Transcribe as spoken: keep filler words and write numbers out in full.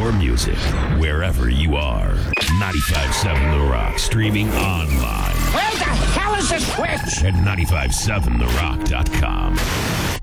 your music wherever you are. ninety-five point seven The Rock, streaming online. Where the hell is this switch? At nine five seven the rock dot com.